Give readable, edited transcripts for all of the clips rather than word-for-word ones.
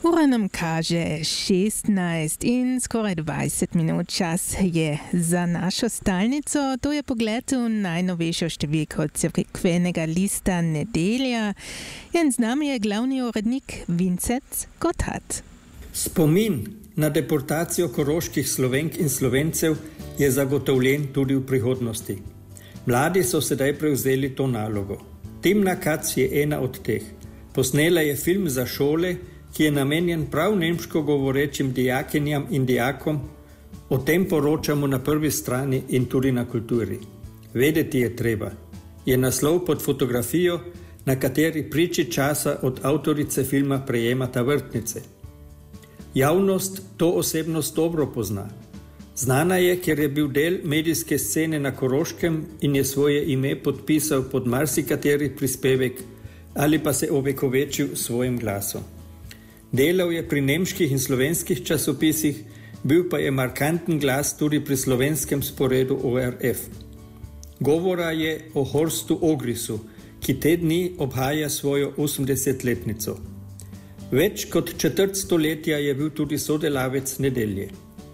Ura nam kaže 16 in skoraj 20 minut. Čas je za našo stalnico. To je pogled v najnovejšo številko cerkvenega lista Nedelja. In z nami je glavni urednik Vincent Gotthard. Spomin na deportacijo koroških Slovenk in Slovencev je zagotovljen tudi v prihodnosti. Mladi so sedaj prevzeli to nalogo. Timna Kac je ena od teh. Posnela je film za šole, ki je namenjen prav nemško govorečim dijakinjam in dijakom. O tem poročamo na prvi strani in tudi na Kulturi. Vedeti je treba. Je naslov pod fotografijo, na kateri priči časa od avtorice filma prejemata vrtnice. Javnost to osebnost dobro pozna. Znana je, ker je bil del medijske scene na Koroškem in je svoje ime podpisal pod marsikateri prispevek ali pa se ovekovečil svojim glasom. Delal je pri nemških in slovenskih časopisih, bil pa je markanten glas tudi pri slovenskem sporedu ORF. Govora je o Horstu Ogrisu, ki te dni obhaja svojo 80-letnico. Več kot četrt stoletja je bil tudi sodelavec Nedelje.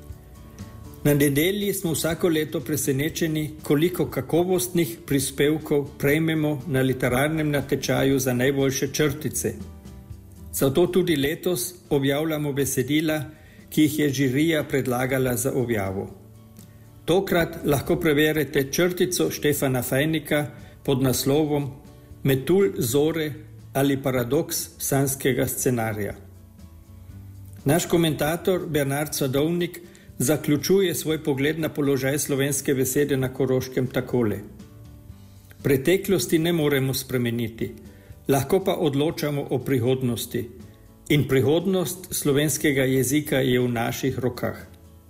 Na Nedelji smo vsako leto presenečeni, koliko kakovostnih prispevkov prejmemo na literarnem natečaju za najboljše črtice. Zato tudi letos objavljamo besedila, ki jih je žirija predlagala za objavo. Tokrat lahko preverite črtico Štefana Fajnika pod naslovom Metul zore ali paradoks sanskega scenarija. Naš komentator Bernard Sadovnik zaključuje svoj pogled na položaj slovenske besede na Koroškem takole. Preteklosti ne moremo spremeniti, lahko pa odločamo o prihodnosti. In prihodnost slovenskega jezika je v naših rokah.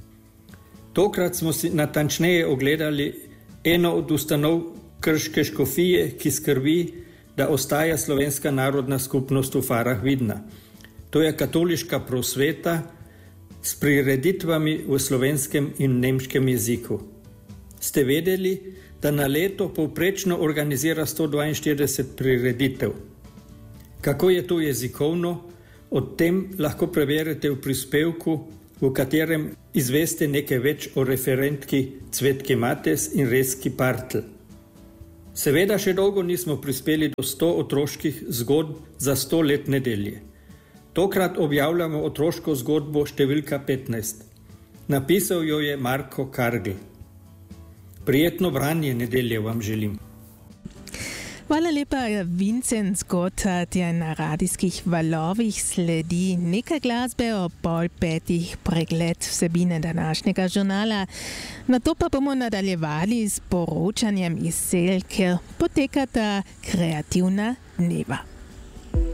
Tokrat smo si natančneje ogledali eno od ustanov krške škofije, ki skrbi, da ostaja slovenska narodna skupnost v farah vidna. To je katoliška prosveta s prireditvami v slovenskem in nemškem jeziku. Ste vedeli, da na leto povprečno organizira 142 prireditev? Kako je to jezikovno? O tem lahko preverite v prispevku, v katerem izveste nekaj več o referentki Cvetki Mates in Rezki Partl. Seveda še dolgo nismo prispeli do 100 otroških zgodb za 100 let Nedelje. Tokrat objavljamo otroško zgodbo številka 15. Napisal jo je Marko Kargl. Prijetno branje Nedelje vam želim. Hvala lepa, Vincent Gotthard. Na radijskih valovih sledi nekaj glasbe o 4:30 pregled vsebine današnjega žurnala. Nato pa bomo nadaljevali s poročanjem iz sel, kjer potekata kreativna dneva.